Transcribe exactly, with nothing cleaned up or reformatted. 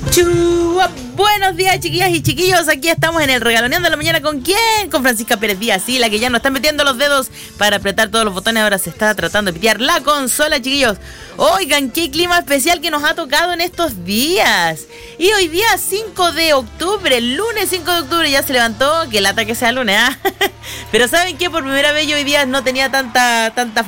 Chua. Buenos días, chiquillas y chiquillos. Aquí estamos en el Regaloneando de la Mañana. ¿Con quién? Con Francisca Pérez Díaz, sí, la que ya no está metiendo los dedos para apretar todos los botones. Ahora se está tratando de pitear la consola, chiquillos. Oigan, qué clima especial que nos ha tocado en estos días. Y hoy día cinco de octubre, lunes cinco de octubre, ya se levantó. Que lata que sea lunes, ¿ah? ¿eh? Pero ¿saben qué? Por primera vez yo hoy día no tenía tanta, tanta